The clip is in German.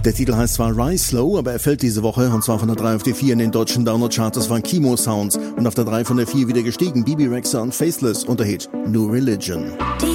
Der Titel heißt zwar Rise Slow, aber er fällt diese Woche, und zwar von der 3 auf die 4 in den deutschen Download-Charts. Das waren Chemo Sounds und auf der 3 von der 4 wieder gestiegen Bibi Rexha und Faceless und der Hit New Religion.